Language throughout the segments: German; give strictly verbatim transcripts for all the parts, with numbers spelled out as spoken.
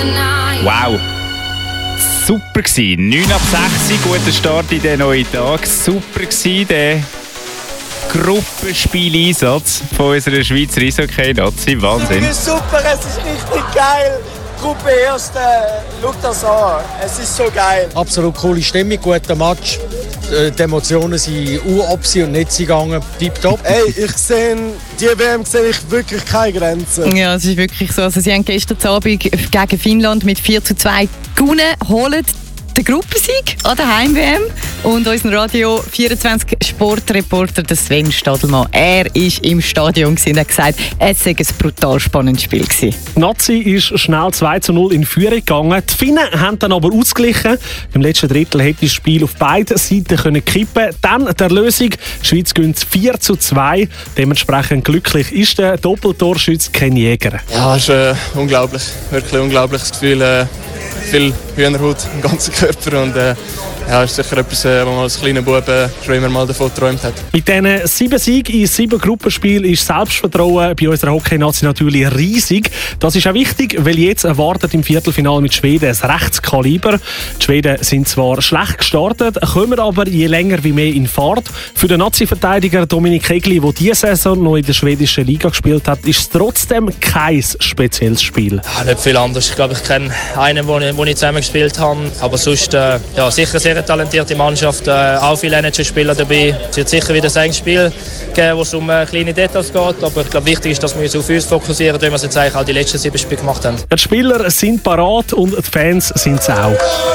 Wow. Super gsi. neun ab sechs, guter Start in den neuen Tag. Super gsi, der Gruppenspieleinsatz von unserer Schweizer Eishockey-Nazi. Wahnsinn. Es ist super, es ist richtig geil. Gruppe Erste, schau das an. Es ist so geil. Absolut coole Stimmung, guter Match. Die Emotionen sind urab und nicht gegangen. Tipptopp. Ey, ich sehe, die W M sehe ich wirklich keine Grenzen. Ja, es ist wirklich so. Also, sie haben gestern Abend gegen Finnland mit vier zu zwei gewonnen, holen den Gruppensieg an der Heim-W M. Und unser Radio vierundzwanzig Sportreporter Sven Stadelmann, er war im Stadion und hat gesagt, es sei ein brutal spannendes Spiel gewesen. Die Nazi ist schnell zwei zu null in Führung gegangen. Die Finnen haben dann aber ausgeglichen. Im letzten Drittel hätte das Spiel auf beiden Seiten können kippen. Dann der Lösung. Die Schweiz gewinnt vier zu zwei. Dementsprechend glücklich ist der Doppeltorschütze Ken Jäger. Ja, es ist äh, unglaublich. Wirklich unglaublich. Das Gefühl, äh, viel Hühnerhaut im ganzen Körper und äh, ja, ist sicher etwas, was man als kleiner Bub äh, schon immer mal davon geträumt hat. Mit diesen sieben Siegen in sieben Gruppenspielen ist Selbstvertrauen bei unserer Hockey-Nazi natürlich riesig. Das ist auch wichtig, weil jetzt erwartet im Viertelfinale mit Schweden ein rechtes Kaliber. Die Schweden sind zwar schlecht gestartet, kommen aber je länger wie mehr in Fahrt. Für den Nazi-Verteidiger Dominik Hegli, der diese Saison noch in der schwedischen Liga gespielt hat, ist es trotzdem kein spezielles Spiel. Ja, nicht viel anders. Ich glaube, ich kenne einen, wo ich, wo ich zusammen gespielt habe. Aber sonst äh, ja, sicher sehr eine talentierte Mannschaft, äh, auch viele N H L-Spieler dabei. Es wird sicher wieder ein Spiel geben, wo es um äh, kleine Details geht. Aber ich glaube, wichtig ist, dass wir uns auf uns fokussieren, wie wir es jetzt eigentlich auch die letzten sieben Spiele gemacht haben. Die Spieler sind parat und die Fans sind es auch.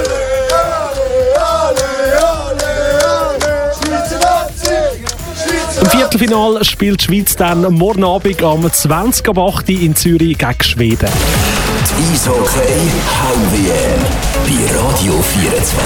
Im Viertelfinale spielt die Schweiz dann morgen Abend am zwanzig ab acht in Zürich gegen Schweden. Die Eishockey Heim-W M bei Radio vierundzwanzig.